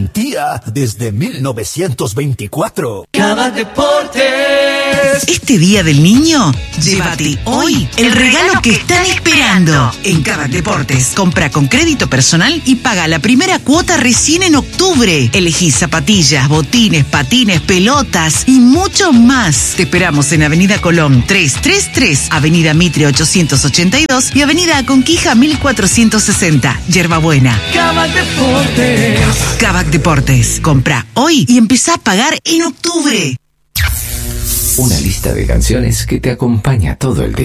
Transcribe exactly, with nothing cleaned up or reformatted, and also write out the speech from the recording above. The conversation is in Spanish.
garantía desde mil novecientos veinticuatro. Kavak Deportes. Este Día del Niño, llévate hoy el regalo que están esperando. En Kavak Deportes, compra con crédito personal y paga la primera cuota recién en octubre. Elegí zapatillas, botines, patines, pelotas y mucho más. Te esperamos en Avenida Colón trescientos treinta y tres, Avenida Mitre ochocientos ochenta y dos y Avenida Conquija mil cuatrocientos sesenta, Yerbabuena. Kavak Deportes. Kavak Deportes, compra hoy y empezá a pagar en octubre. Una lista de canciones que te acompaña todo el día.